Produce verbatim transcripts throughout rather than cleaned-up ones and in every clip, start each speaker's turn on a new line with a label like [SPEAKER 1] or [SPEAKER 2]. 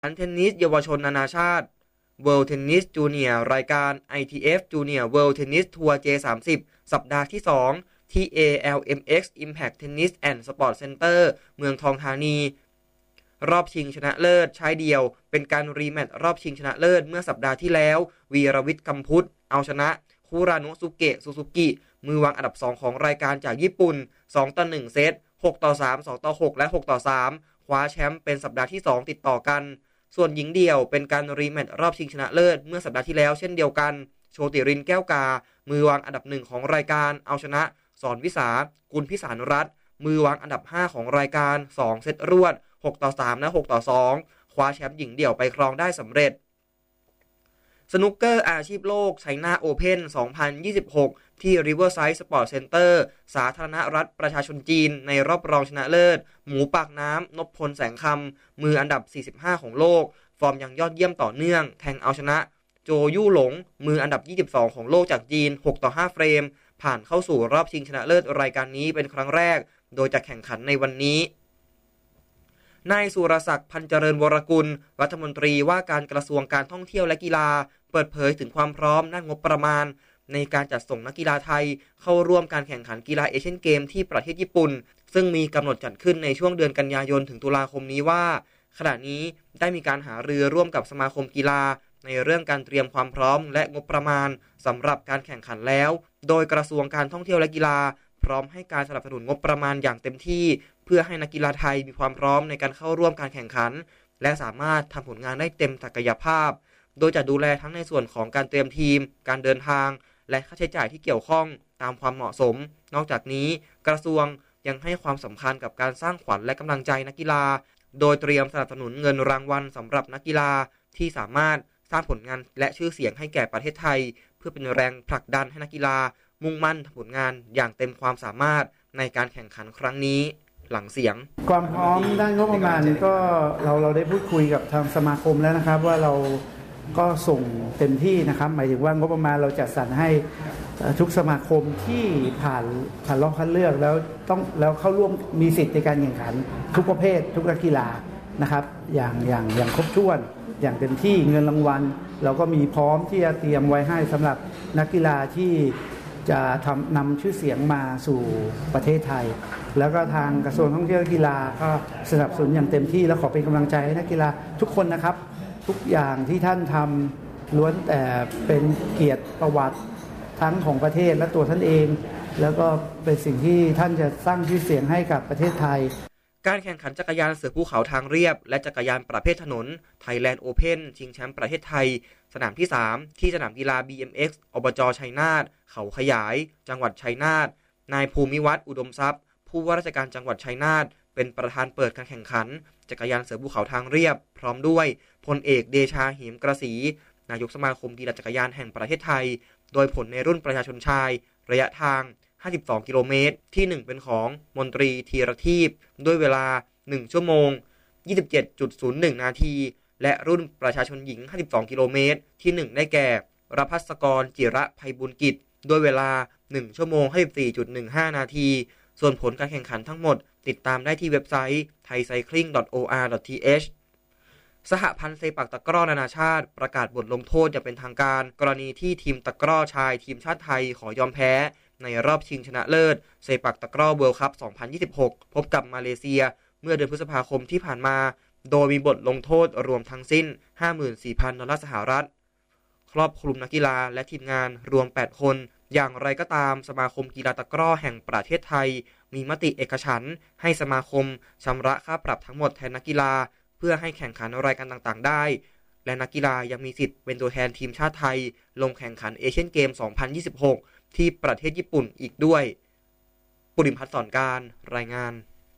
[SPEAKER 1] เทนนิสเยาวชนนานาชาติ World Tennis Junior รายการ ไอ ที เอฟ Junior World Tennis Tour เจ สามสิบ สัปดาห์ที่สองที่ เอ แอล เอ็ม เอ็กซ์ Impact Tennis and Sport Center เมืองทองธานีรอบชิงชนะเลิศชายเดี่ยวเป็นการรีแมตช์รอบชิงชนะเลิศเมื่อสัปดาห์ที่แล้ววีรวิทย์ กำพุทธเอาชนะคุราโนะซุเกะซูซูกิมือวางอันดับสองของรายการจากญี่ปุ่นสองต่อหนึ่งเซตหกต่อสาม สองต่อหกและหกต่อสามคว้าแชมป์เป็นสัปดาห์ที่สองติดต่อกันส่วนหญิงเดี่ยวเป็นการรีแมตช์รอบชิงชนะเลิศเมื่อสัปดาห์ที่แล้วเช่นเดียวกันโชติรินแก้วกามือวางอันดับหนึ่งของรายการเอาชนะสอนวิสากุลพิสารรัตน์มือวางอันดับห้าของรายการสองเซตรวดหกต่อสามและหกต่อสองคว้าแชมป์หญิงเดี่ยวไปครองได้สำเร็จสนุกเกอร์อาชีพโลกไชน่าโอเพ่นสองพันยี่สิบหกที่ Riverside Sport Center สาธารณรัฐประชาชนจีนในรอบรองชนะเลิศหมูปากน้ำนพพลแสงคำมืออันดับสี่สิบห้าของโลกฟอร์มยังยอดเยี่ยมต่อเนื่องแทงเอาชนะโจยู่หลงมืออันดับยี่สิบสองของโลกจากจีนหกต่อห้าเฟรมผ่านเข้าสู่รอบชิงชนะเลิศรายการนี้เป็นครั้งแรกโดยจะแข่งขันในวันนี้นายสุรศักดิ์พันเจริญวรกุลรัฐมนตรีว่าการกระทรวงการท่องเที่ยวและกีฬาเปิดเผยถึงความพร้อมด้านงบประมาณในการจัดส่งนักกีฬาไทยเข้าร่วมการแข่งขันกีฬาเอเชียนเกมที่ประเทศญี่ปุ่นซึ่งมีกำหนดจัดขึ้นในช่วงเดือนกันยายนถึงตุลาคมนี้ว่าขณะนี้ได้มีการหารือร่วมกับสมาคมกีฬาในเรื่องการเตรียมความพร้อมและงบประมาณสำหรับการแข่งขันแล้วโดยกระทรวงการท่องเที่ยวและกีฬาพร้อมให้การสนับสนุนงบประมาณอย่างเต็มที่เพื่อให้นักกีฬาไทยมีความพร้อมในการเข้าร่วมการแข่งขันและสามารถทำผลงานได้เต็มศักยภาพโดยจะดูแลทั้งในส่วนของการเตรียมทีมการเดินทางและค่าใช้จ่ายที่เกี่ยวข้องตามความเหมาะสมนอกจากนี้กระทรวงยังให้ความสำคัญกับการสร้างขวัญและกำลังใจนักกีฬาโดยเตรียมสนับสนุนเงินรางวัลสำหรับนักกีฬาที่สามารถสร้างผลงานและชื่อเสียงให้แก่ประเทศไทยเพื่อเป็นแรงผลักดันให้นักกีฬามุ่งมั่นทำผลงานอย่างเต็มความสามารถในการแข่งขันครั้งนี้หลังเสียง
[SPEAKER 2] ความพร้อมด้านงบประมาณก็เราเราได้พูดคุยกับทางสมาคมแล้วนะครับว่าเราก็ส่งเต็มที่นะครับหมายถึงว่างบประมาณเราจัดสรรให้ทุกสมาคมที่ผ่านผ่านรอบคัดเลือกแล้วต้องแล้วเข้าร่วมมีสิทธิ์ในการแข่งขันทุกประเภททุกกีฬานะครับอย่างอย่างอย่างครบถ้วนอย่างเต็มที่เงินรางวัลเราก็มีพร้อมที่จะเตรียมไว้ให้สำหรับนักกีฬาที่จะทำนำชื่อเสียงมาสู่ประเทศไทยแล้วก็ทางกระทรวงท่องเที่ยวและกีฬาก็สนับสนุนอย่างเต็มที่และขอเป็นกำลังใจให้นักกีฬาทุกคนนะครับทุกอย่างที่ท่านทำล้วนแต่เป็นเกียรติประวัติทั้งของประเทศและตัวท่านเองแล้วก็เป็นสิ่งที่ท่านจะสร้างชื่อเสียงให้กับประเทศไทย
[SPEAKER 1] การแข่งขันจักรยานเสือภูเขาทางเรียบและจักรยานประเภทถนน Thailand Open ชิงแชมป์ประเทศไทยสนามที่สามที่สนามกีฬา บี เอ็ม เอ็กซ์ อบจ.ชัยนาทเขาขยายจังหวัดชัยนาทนายภูมิวัฒน์อุดมทรัพย์ผู้ว่าราชการจังหวัดชัยนาทเป็นประธานเปิดการแข่งขันจักรยานเสือภูเขาทางเรียบพร้อมด้วยพลเอกเดชาเหมกระสีนายกสมาคมกีฬาจักรยานแห่งประเทศไทยโดยผลในรุ่นประชาชนชายระยะทางห้าสิบสองกิโลเมตรที่หนึ่งเป็นของมนตรีธีรทีพด้วยเวลาหนึ่งชั่วโมง ยี่สิบเจ็ดจุดศูนย์หนึ่ง นาทีและรุ่นประชาชนหญิงห้าสิบสองกิโลเมตรที่หนึ่งได้แก่รภัสกรจิระไพบุญกิจด้วยเวลาหนึ่งชั่วโมง ห้าสิบสี่จุดหนึ่งห้า นาทีส่วนผลการแข่งขันทั้งหมดติดตามได้ที่เว็บไซต์ ไทยไซคลิง ดอท โอ อาร์ ดอท ที เอช สหพันธ์เซปักตะกร้อนานาชาติประกาศบทลงโทษอย่างเป็นทางการกรณีที่ทีมตะกร้อชายทีมชาติไทยขอยอมแพ้ในรอบชิงชนะเลิศเซปักตะกร้อเวิลด์คัพสองพันยี่สิบหกพบกับมาเลเซียเมื่อเดือนพฤษภาคมที่ผ่านมาโดยมีบทลงโทษรวมทั้งสิ้น ห้าหมื่นสี่พัน ดอลลาร์สหรัฐครอบคลุมนักกีฬาและทีมงานรวมแปดคนอย่างไรก็ตามสมาคมกีฬาตะกร้อแห่งประเทศไทยมีมติเอกฉันท์ให้สมาคมชำระค่าปรับทั้งหมดแทนนักกีฬาเพื่อให้แข่งขันรายการต่างๆได้และนักกีฬายังมีสิทธิ์เป็นตัวแทนทีมชาติไทยลงแข่งขันเอเชียนเกมสองพันยี่สิบหกที่ประเทศญี่ปุ่นอีกด้วยปุริมพัฒน์สอนการรายงาน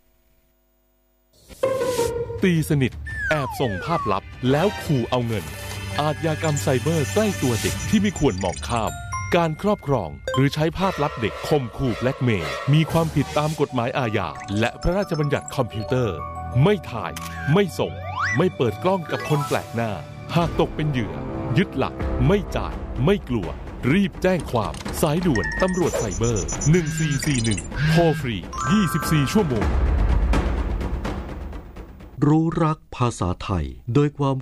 [SPEAKER 3] ตีสนิทแอบส่งภาพลับแล้วขู่เอาเงินอาชญากรรมไซเบอร์ใกล้ตัวเด็กที่ไม่ควรมองข้ามการครอบครองหรือใช้ภาพลับเด็กข่มขู่แบล็กเมย์มีความผิดตามกฎหมายอาญาและพระราชบัญญัติคอมพิวเตอร์ไม่ถ่ายไม่ส่งไม่เปิดกล้องกับคนแปลกหน้าหากตกเป็นเหยื่อยึดหลักไม่จ่ายไม่กลัวรีบแจ้งความสายด่วนตำรวจไซเบอร์หนึ่งสี่สี่หนึ่งโทรฟรียี่สิบสี่ชั่วโมง
[SPEAKER 4] รู้รักภาษาไทยโดยความ